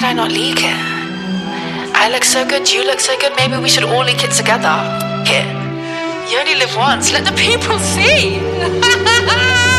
I not leak it? I look so good, you look so good, maybe we should all leak it together. Here. You only live once, let the people see.